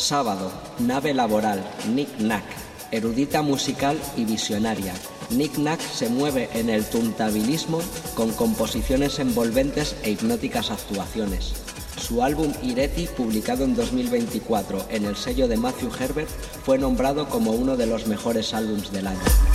Sábado, nave laboral, Nick Nack, erudita musical y visionaria. Nick Nack se mueve en el turntabilismo con composiciones envolventes e hipnóticas actuaciones. Su álbum Ireti, publicado en 2024 en el sello de Matthew Herbert, fue nombrado como uno de los mejores álbums del año.